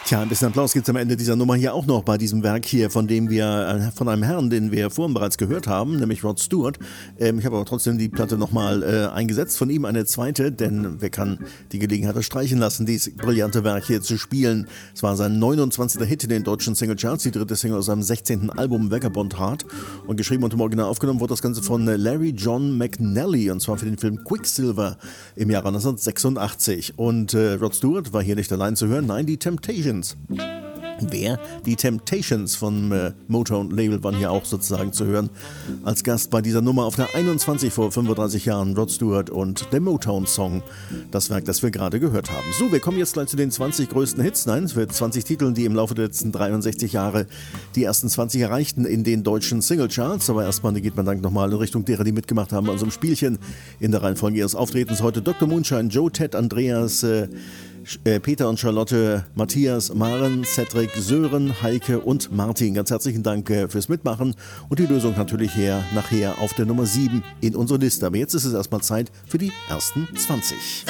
Tja, ein bisschen Applaus gibt es am Ende dieser Nummer hier auch noch bei diesem Werk hier, von dem wir, von einem Herrn, den wir vorhin bereits gehört haben, nämlich Rod Stewart. Ich habe aber trotzdem die Platte nochmal eingesetzt, von ihm eine zweite, denn wer kann die Gelegenheit streichen lassen, dieses brillante Werk hier zu spielen. Es war sein 29. Hit in den deutschen Singlecharts, die dritte Single aus seinem 16. Album Vagabond Heart. Und geschrieben und im Original aufgenommen wurde das Ganze von Larry John McNally, und zwar für den Film Quicksilver im Jahre 1986. Und Rod Stewart war hier nicht allein zu hören, nein, die Temptations. Wer? Die Temptations vom Motown-Label waren hier auch sozusagen zu hören. Als Gast bei dieser Nummer auf der 21 vor 35 Jahren, Rod Stewart und der Motown-Song, das Werk, das wir gerade gehört haben. So, wir kommen jetzt gleich zu den 20 größten Hits. Nein, es wird 20 Titeln, die im Laufe der letzten 63 Jahre die ersten 20 erreichten in den deutschen Singlecharts. Aber erstmal geht man dann nochmal in Richtung derer, die mitgemacht haben an so einem Spielchen in der Reihenfolge ihres Auftretens. Heute Dr. Moonshine, Joe, Ted, Andreas, Peter und Charlotte, Matthias, Maren, Cedric, Sören, Heike und Martin. Ganz herzlichen Dank fürs Mitmachen und die Lösung natürlich nachher auf der Nummer 7 in unserer Liste. Aber jetzt ist es erstmal Zeit für die ersten 20.